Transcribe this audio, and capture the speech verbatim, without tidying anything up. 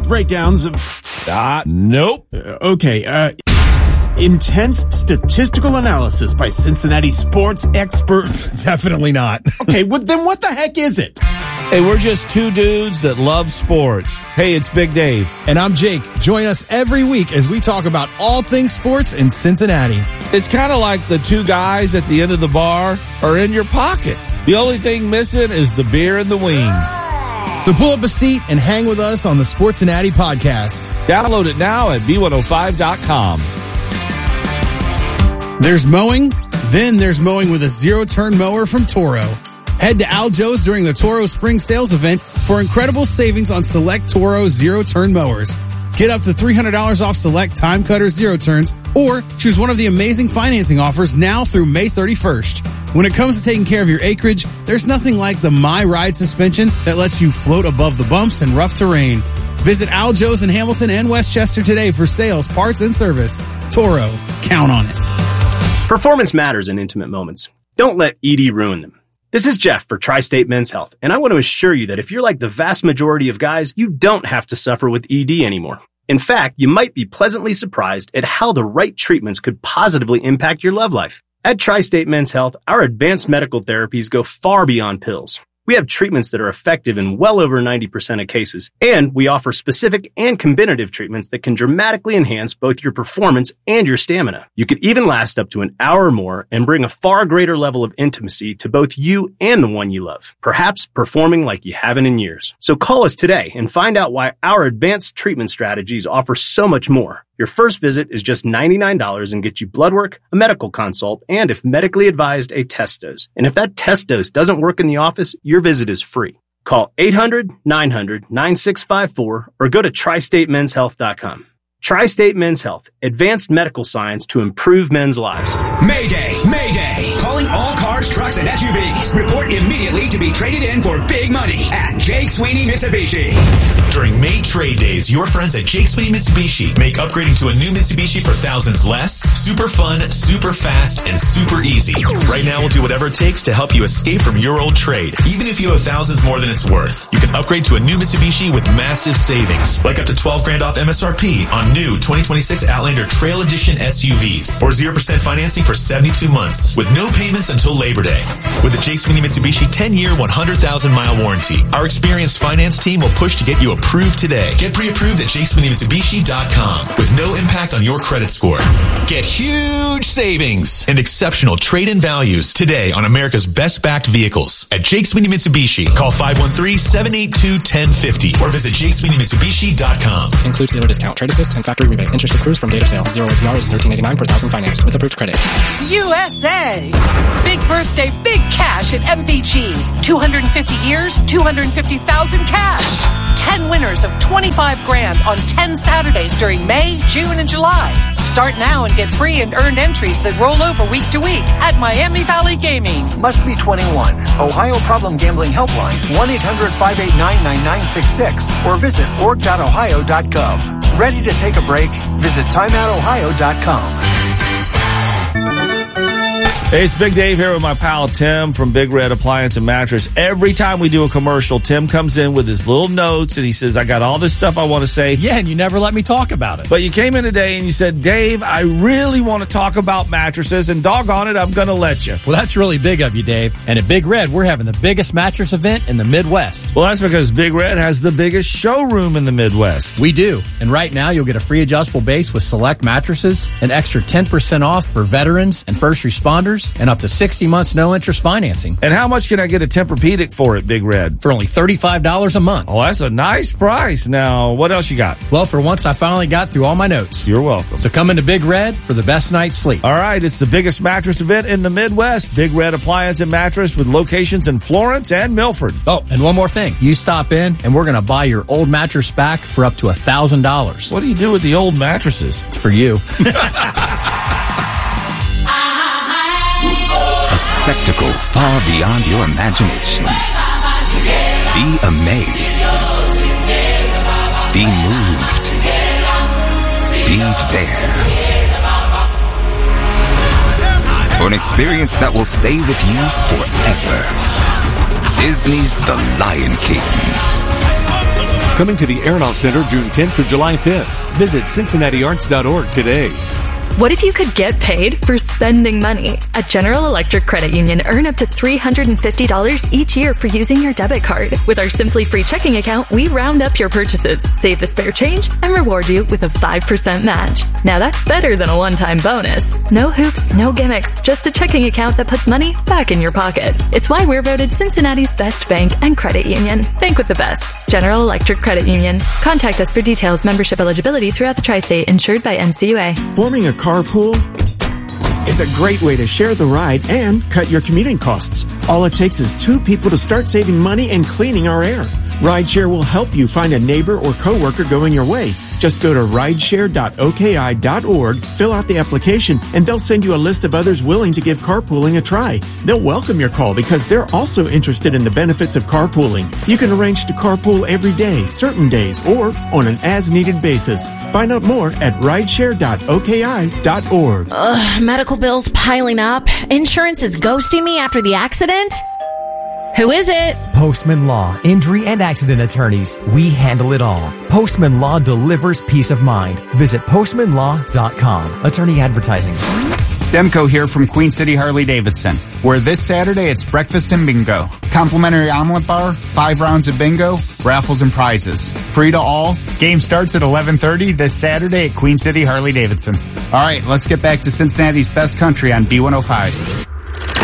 breakdowns of... Ah, nope. Uh, okay, uh... intense statistical analysis by Cincinnati sports experts. Definitely not. Okay, well, then what the heck is it? Hey, we're just two dudes that love sports. Hey, it's Big Dave. And I'm Jake. Join us every week as we talk about all things sports in Cincinnati. It's kind of like the two guys at the end of the bar are in your pocket. The only thing missing is the beer and the wings. So pull up a seat and hang with us on the Sportsinati podcast. Download it now at B one oh five dot com. There's mowing, then there's mowing with a zero-turn mower from Toro. Head to Al Joe's during the Toro Spring Sales event for incredible savings on select Toro zero-turn mowers. Get up to three hundred dollars off select Time Cutter zero-turns or choose one of the amazing financing offers now through May thirty-first. When it comes to taking care of your acreage, there's nothing like the My Ride suspension that lets you float above the bumps and rough terrain. Visit Al Joe's in Hamilton and Westchester today for sales, parts, and service. Toro, count on it. Performance matters in intimate moments. Don't let E D ruin them. This is Jeff for Tri-State Men's Health, and I want to assure you that if you're like the vast majority of guys, you don't have to suffer with E D anymore. In fact, you might be pleasantly surprised at how the right treatments could positively impact your love life. At Tri-State Men's Health, our advanced medical therapies go far beyond pills. We have treatments that are effective in well over ninety percent of cases, and we offer specific and combinative treatments that can dramatically enhance both your performance and your stamina. You could even last up to an hour or more and bring a far greater level of intimacy to both you and the one you love, perhaps performing like you haven't in years. So call us today and find out why our advanced treatment strategies offer so much more. Your first visit is just ninety-nine dollars and gets you blood work, a medical consult, and if medically advised, a test dose. And if that test dose doesn't work in the office, your visit is free. Call eight hundred, nine hundred, nine six five four or go to tri state men's health dot com. Tri-State Men's Health, advanced medical science to improve men's lives. Mayday! Mayday! Calling all cars, trucks, and S U Vs. Report immediately to be traded in for big money at Jake Sweeney Mitsubishi. During May Trade Days, your friends at Jake Sweeney Mitsubishi make upgrading to a new Mitsubishi for thousands less, super fun, super fast, and super easy. Right now, we'll do whatever it takes to help you escape from your old trade. Even if you have thousands more than it's worth, you can upgrade to a new Mitsubishi with massive savings, like up to twelve grand off M S R P on new twenty twenty-six Outlander Trail Edition S U Vs, or zero percent financing for seventy-two months with no payments until Labor Day. With the Jake Sweeney Mitsubishi ten-year, one hundred thousand mile warranty, our experienced finance team will push to get you approved today. Get pre-approved at jake sweeney mitsubishi dot com with no impact on your credit score. Get huge savings and exceptional trade-in values today on America's best-backed vehicles at Jake Sweeney Mitsubishi. Call five one three, seven eight two, one zero five zero or visit jake sweeney mitsubishi dot com. Includes dealer discount, trade assist, and factory rebate. Interest accrues from date of sale. Zero A P R is thirteen eighty-nine per thousand financed with approved credit. U S A! Big birthday, big cash at M V G. two hundred fifty years, two hundred fifty thousand cash. ten winners of twenty-five grand on ten Saturdays during May, June, and July. Start now and get free and earned entries that roll over week to week at Miami Valley Gaming. Must be twenty-one. Ohio Problem Gambling Helpline, one eight hundred, five eight nine, nine nine six six or visit org dot ohio dot gov. Ready to take a break? Visit time out ohio dot com. Hey, it's Big Dave here with my pal Tim from Big Red Appliance and Mattress. Every time we do a commercial, Tim comes in with his little notes and he says, I got all this stuff I want to say. Yeah, and you never let me talk about it. But you came in today and you said, Dave, I really want to talk about mattresses, and doggone it, I'm going to let you. Well, that's really big of you, Dave. And at Big Red, we're having the biggest mattress event in the Midwest. Well, that's because Big Red has the biggest showroom in the Midwest. We do. And right now, you'll get a free adjustable base with select mattresses, an extra ten percent off for veterans and first responders, and up to sixty months no interest financing. And how much can I get a Tempur-Pedic for at Big Red? For only thirty-five dollars a month. Oh, that's a nice price. Now, what else you got? Well, for once, I finally got through all my notes. You're welcome. So come into Big Red for the best night's sleep. All right, it's the biggest mattress event in the Midwest. Big Red Appliance and Mattress with locations in Florence and Milford. Oh, and one more thing. You stop in, and we're going to buy your old mattress back for up to one thousand dollars. What do you do with the old mattresses? It's for you. Spectacle far beyond your imagination. Be amazed. Be moved. Be there. For an experience that will stay with you forever. Disney's The Lion King. Coming to the Aronoff Center June tenth through July fifth. Visit Cincinnati Arts dot org today. What if you could get paid for spending money? At General Electric Credit Union, earn up to three hundred fifty dollars each year for using your debit card. With our Simply Free checking account, we round up your purchases, save the spare change, and reward you with a five percent match. Now that's better than a one-time bonus. No hoops, no gimmicks, just a checking account that puts money back in your pocket. It's why we're voted Cincinnati's best bank and credit union. Bank with the best. General Electric Credit Union. Contact us for details. Membership eligibility throughout the tri-state. Insured by N C U A. Forming a carpool is a great way to share the ride and cut your commuting costs. All it takes is two people to start saving money and cleaning our air. Rideshare will help you find a neighbor or coworker going your way. Just go to rideshare dot O K I dot org, fill out the application, and they'll send you a list of others willing to give carpooling a try. They'll welcome your call because they're also interested in the benefits of carpooling. You can arrange to carpool every day, certain days, or on an as-needed basis. Find out more at rideshare dot O K I dot org. Ugh, medical bills piling up. Insurance is ghosting me after the accident. Who is it? Postman Law, injury and accident attorneys. We handle it all. Postman Law delivers peace of mind. Visit postman law dot com. Attorney advertising. Demko here from Queen City Harley-Davidson, where this Saturday it's breakfast and bingo. Complimentary omelet bar, five rounds of bingo, raffles and prizes. Free to all. Game starts at eleven thirty this Saturday at Queen City Harley-Davidson. All right, let's get back to Cincinnati's best country on B one oh five.